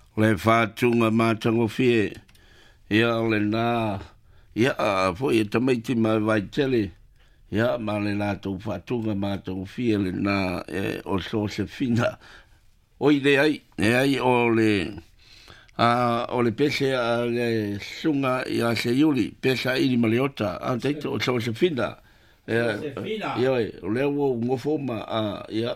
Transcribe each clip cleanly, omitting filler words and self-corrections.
le whātunga mātango fie, ia o le nā, ia fo ia tamaiti mai vai tele, ia ma le lātou whātunga mātango fie le nā o so se fina. Oi le ai, e ai o le pese a le sunga ia se iuli, pesa ili maleota, a teito o so se fina. Ia o le o ngofo ma, ia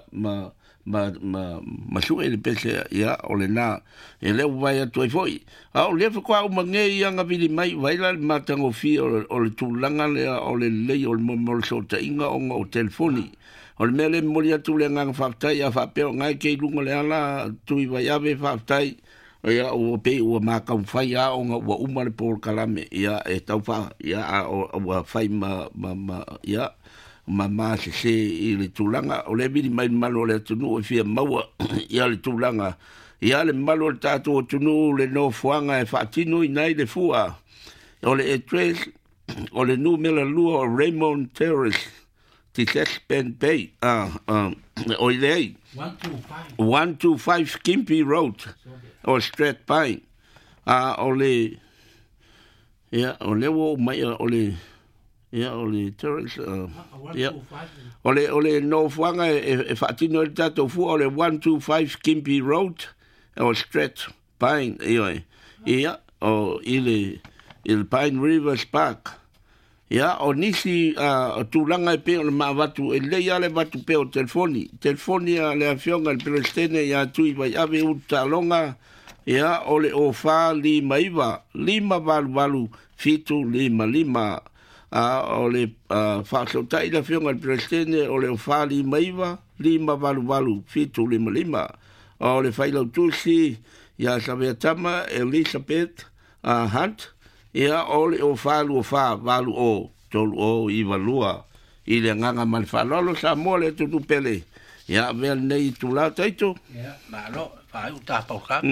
ma sue le pese ia o le nā, e leo vai atu ai foi. A o le whakua o mange ia ngavili mai, vaila le mātango fie o le tūlanga lea o le lei o le momol so ta inga o telefoni. O le mele mori atu le ngang whaftai a whapeo ngai kei lunga le ala tui vai ave whaftai ia o pe o maka whai a o nga ua umare por kalame ia e tau wha ia a o whai ia ma se i le tūlanga o le vini mai malo le tunu o fia maua ia le tūlanga ia le malo le tātou o tunu le no fuanga e whaatinu i nai le fua o le address o le nu mela lua o Raymond Terrace T-Sex Ben Bay, Oilei, 125 Kimpy Road, or Strat Pine, Ole, yeah, Ole, my Ole, yeah, Ole Terrace, yeah, Ole, no Fanga, if I didn't know that of Ole 125 Kimpy Road, or Strat Pine, yeah, or Il Pine Rivers Park. Ya o nisi tūlanga e pe o le mawatu e leia le watu pe o telefoni. Telefoni a le awhionga le pelestene ya tui vai ave utalonga ya o le o wha lima iwa. Lima walu fitu lima o le whaasotai le awhionga le pelestene o le o wha lima iwa. Lima walu fitu lima. O le whailau tusi ya Saveatama Elizabeth Hunt. Ia ole o falu valu o tolu o iwa lua i le nganga man falolo sa mole tu pele ia vel nei tu la taito ia malo fa uta pa ka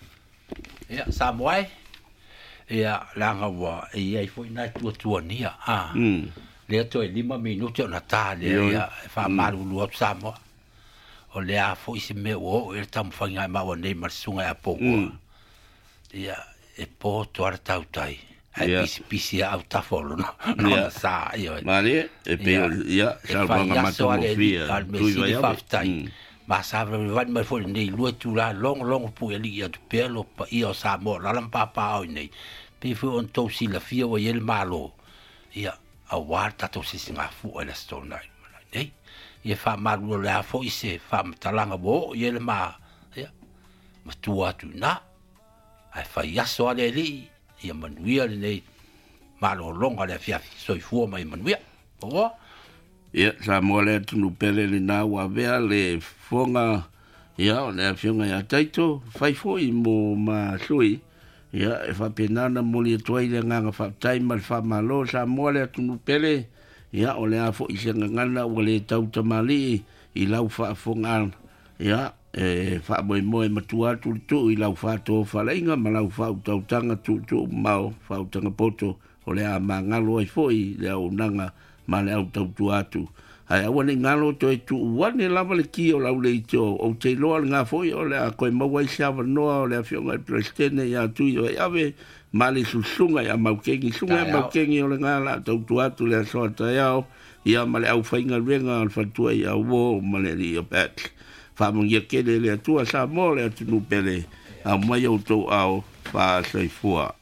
ia sa moai ia langa wa ia foi na tu nia le to 5 minuto na tale ia fa malu lu sa mo o le a foi se me o e tam fanga ma o nei marsunga a pouco ia e po to artautai ai pisi au tafolo no sa io male e pe ia salvanga matofia tu vai ma sa vai mai foi nei lu tu la long pu eli tu pelo pa io sa mo la papa o nei pe fu on to si la fia o el malo ia a warta to si singa fu o la stone nei ia fa malu la fo se fa talanga bo ia ma ia ma tu atu na ai fa ia so ale li ia manuia nei malo longa le fia so i fu mai manuia o ia sa mole tunu pele le na wa vea le fonga ia le fionga ya taito fai foi mo ma sui ia e fa penana moli toi le nganga fa tai mal fa malo sa mole tunu pele ia o le afo i se ngana o le tau tamali i lau fa fonga ia fa moi matua tu i lau fa to fa lenga ma lau fa tau tanga tu mau fa tanga poto o le a mangalo ai foi le o nanga ma le au tau tu atu ai au ni ngalo to tu wani lava le ki o lau le to o te lo nga foi o le a ko mo wai sa no o le afionga prestene ya tu i ave mali susunga ya mau kengi sunga mau kengi o le ngala tau tu atu le so ta ya ia ma le au fainga renga al fa tu ya wo ma le ri pat fa mo ye ke le tua sa mo le tu pele a mai o to au fa sai fua